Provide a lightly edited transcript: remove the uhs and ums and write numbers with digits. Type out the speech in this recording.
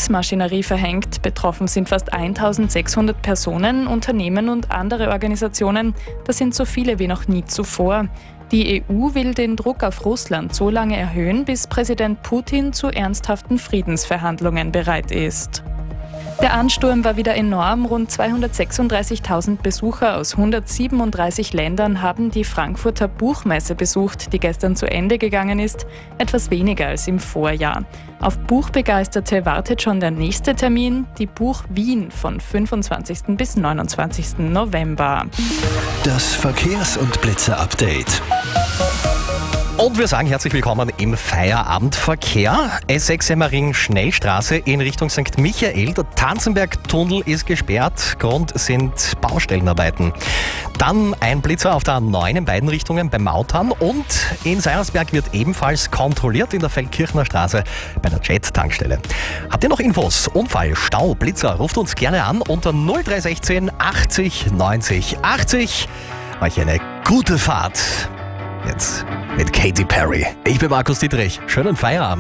Kriegsmaschinerie verhängt. Betroffen sind fast 1600 Personen, Unternehmen und andere Organisationen. Das sind so viele wie noch nie zuvor. Die EU will den Druck auf Russland so lange erhöhen, bis Präsident Putin zu ernsthaften Friedensverhandlungen bereit ist. Der Ansturm war wieder enorm. Rund 236.000 Besucher aus 137 Ländern haben die Frankfurter Buchmesse besucht, die gestern zu Ende gegangen ist, etwas weniger als im Vorjahr. Auf Buchbegeisterte wartet schon der nächste Termin, die Buch Wien von 25. bis 29. November. Das Verkehrs- und Blitzer-Update. Und wir sagen herzlich willkommen im Feierabendverkehr. S6 Semmering Schnellstraße in Richtung St. Michael. Der Tanzenberg-Tunnel ist gesperrt. Grund sind Baustellenarbeiten. Dann ein Blitzer auf der A9 in beiden Richtungen bei Mautern. Und in Seinersberg wird ebenfalls kontrolliert in der Feldkirchner Straße bei der Jet-Tankstelle. Habt ihr noch Infos? Unfall, Stau, Blitzer? Ruft uns gerne an unter 0316 80 90 80. Euch eine gute Fahrt. Jetzt mit Katy Perry. Ich bin Markus Dietrich. Schönen Feierabend.